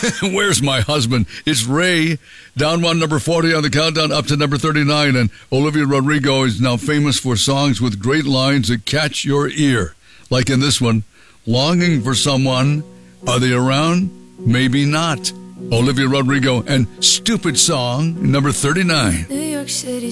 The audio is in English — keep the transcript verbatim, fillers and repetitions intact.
Where's My Husband? It's Ray, down one, number forty on the countdown, up to number thirty-nine. And Olivia Rodrigo is now famous for songs with great lines that catch your ear. Like in this one, Longing for Someone. Are they around? Maybe not. Olivia Rodrigo and Stupid Song, number thirty-nine. New York City